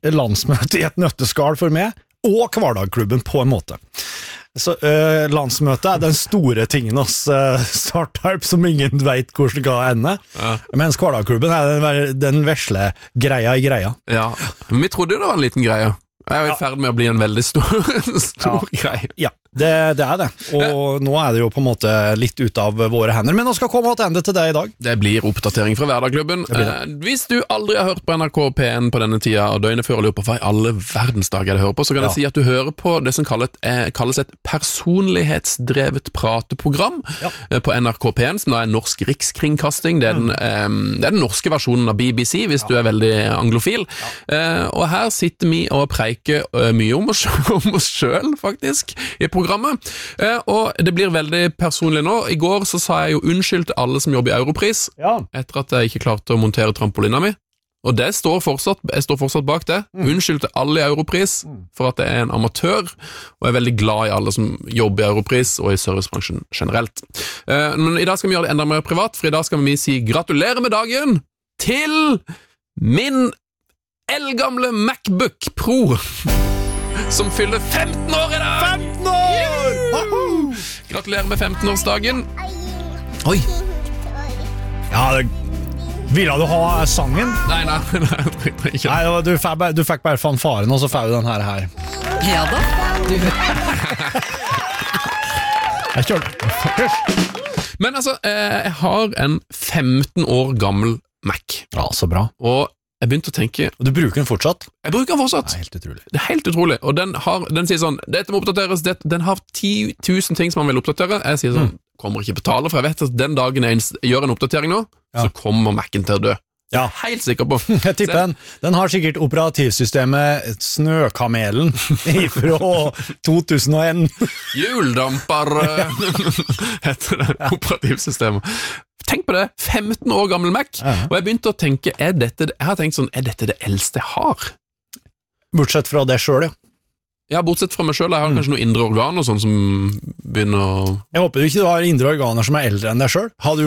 landsmøte i et nøtteskal for meg, og Kvardagklubben på en måte. Så landsmøtet den store tingen hos startup som ingen vet hvor det skal ende, mens Kvardagklubben den vesle greia i greia. Ja, men vi trodde det var en liten greie. Jeg er i ferd med å bli en veldig stor greie. Ja, det det. Og nå det jo på en måte litt ut av våre hender, men nå skal komme tilbake til det i dag. Det blir oppdatering fra Hverdagsklubben. Hvis du aldri har hørt på NRK P1 på denne tida, og døgnet før og lurer på hva i alle verdensdager du hører på, så kan jeg si at du hører på det som kalles et personlighetsdrevet prateprogram på NRK P1, som da norsk rikskringkasting. Det den norske versjonen av BBC, hvis du veldig anglofil. Og her sitter vi og preiker mye om oss selv, faktisk, i programmet. Og det blir veldig personlig nå. I går så sa jeg jo unnskyld til alle som jobber i Europris, etter at jeg ikke klarte å montere trampolina mi. Og jeg står fortsatt bak det. Unnskyld til alle i Europris for at jeg en amatør, og jeg veldig glad i alle som jobber i Europris og i servicebransjen generelt. Men i dag skal vi gjøre det enda mer privat, for i dag skal vi si gratulerer med dagen til min eldgamle MacBook Pro som fyller 15 år i dag! 15 år! Gratulerer med 15-årsdagen. Oi! Ja, ville du ha sangen? Nei, ikke. Nei, du fikk bare fanfaren, og så fikk du den her. Ja da. Jeg kjørte. Men altså, jeg har en 15 år gammel Mac. Ja, så bra. Og jeg begynte å tenke... Og du bruker den fortsatt? Jeg bruker den fortsatt. Det helt utrolig. Det helt utrolig. Og den sier sånn, dette må oppdateres, den har 10 000 ting som man vil oppdatere. Jeg sier sånn, kommer ikke betale, for jeg vet at den dagen jeg gjør en oppdatering nå, så kommer Mac'en til å dø. Ja. Helt sikker på. Jeg tipper den har sikkert operativsystemet Snøkamelen fra 2001. Juldamper heter det operativsystemet. Tenk på det, 15 år gammel Mac, og jeg begynte å tenke, jeg har tenkt sånn, dette det eldste jeg har? Bortsett fra det selv, ja. Ja, bortsett fra meg selv, jeg har kanskje noen indre organer sånn som begynner å... Jeg håper ikke du har indre organer som eldre enn deg selv.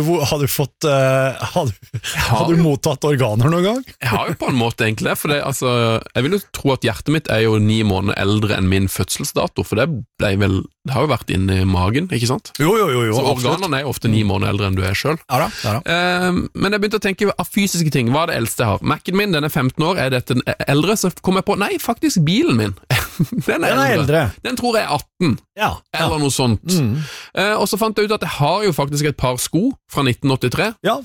Har du mottatt organer noen gang? Jeg har jo på en måte egentlig det, for jeg vil jo tro at hjertet mitt jo 9 måneder eldre enn min fødselsdato, for det har jo vært inne i magen, ikke sant? Jo, så organene ofte 9 måneder eldre enn du selv. Ja da. Men jeg begynte å tenke av fysiske ting, hva det eldste jeg har? Mac'en min, den 15 år, dette eldre? Så kom jeg på, nei, faktisk bilen min. Den eldre. Den tror jeg 18, eller noe sånt. Og så fant jeg ut at jeg har jo faktisk et par sko fra 1983. Ja.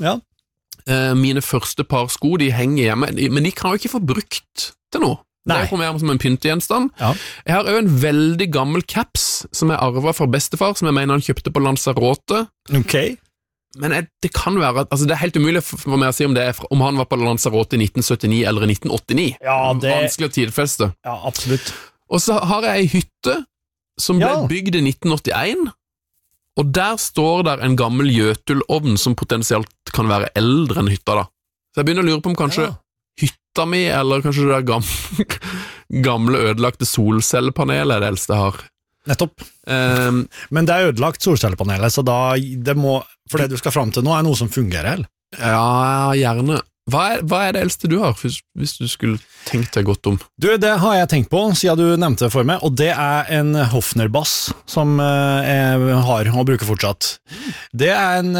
Mine første par sko, de henger hjemme, men de kan jo ikke få brukt til noe. Nei. Det kommer hjemme som en pyntegjenstand. Ja. Jeg har jo en veldig gammel caps som jeg arvet fra bestefar, som jeg mener han kjøpte på Lanzarote. Ok. Men det kan være at det helt umulig for meg å si om han var på Lanzarote i 1979 eller i 1989. Ja, vanskelig å tidfeste. Ja, absolutt. Og så har jeg en hytte som ble bygd i 1981, og der står der en gammel gjøtulovn som potensielt kan være eldre enn hytta da. Så jeg begynner å lure på om kanskje hytta mi, eller kanskje det der gamle ødelagte solcellepanelet det eldste jeg har. Nettopp. Men det ødelagt solcellepanelet, så for det du skal frem til nå noe som fungerer, eller? Ja, gjerne. Hva det eldste du har, hvis du skulle tenkt deg godt om? Det har jeg tenkt på, siden du nevnte det for meg, og det en Hofner-bass som jeg har og bruker fortsatt. Det en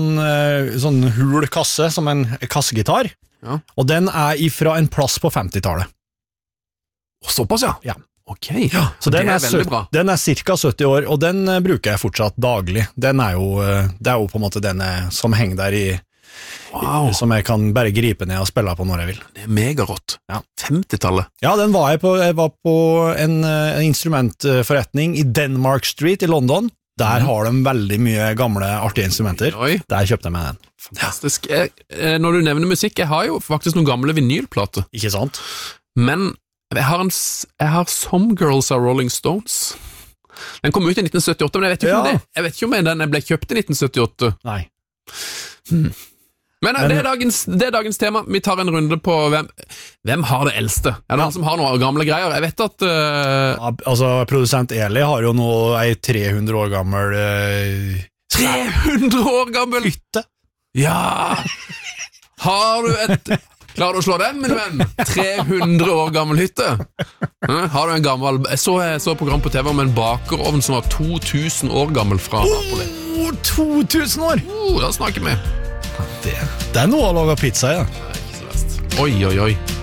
sånn hul kasse, som en kassegitar, og den ifra en plass på 50-tallet. Såpass, ja? Ja. Ok, så den veldig bra. Den cirka 70 år, og den bruker jeg fortsatt daglig. Den det jo på en måte den som henger der som jeg kan bare gripe ned og spille på når jeg vil. Det megarått. 50-tallet. Ja, jeg var på en instrumentforretning i Denmark Street i London. Der har de veldig mye gamle, artige instrumenter. Oi. Der kjøpte jeg meg den. Fantastisk. Når du nevner musikk, jeg har jo faktisk noen gamle vinylplater. Ikke sant? Men jeg har Some Girls Are Rolling Stones. Den kom ut i 1978, men jeg vet ikke om den ble kjøpt i 1978. Nei. Men det er dagens tema. Vi tar en runde på hvem har det eldste. Det noen som har noen gamle greier. Jeg vet at produsent Eli har jo nå 300 år gammel 300 år gammel hytte. Ja. Har du Klarer du å slå den, min venn? 300 år gammel hytte. Har du en gammel... Jeg så program på TV om en bakerovn som var 2000 år gammel fra Napoli. 2000 år! Da snakker vi. Det er noe å lage pizza i, ja. Ikke så verst. Oi.